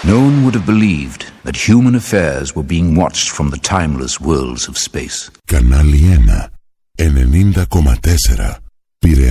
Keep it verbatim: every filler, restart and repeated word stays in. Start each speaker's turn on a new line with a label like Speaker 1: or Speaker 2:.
Speaker 1: No one would have believed that human affairs were being watched from the timeless worlds of space.
Speaker 2: Κανάλι ένα, ενενήντα κόμμα τέσσερα, Πειραιά.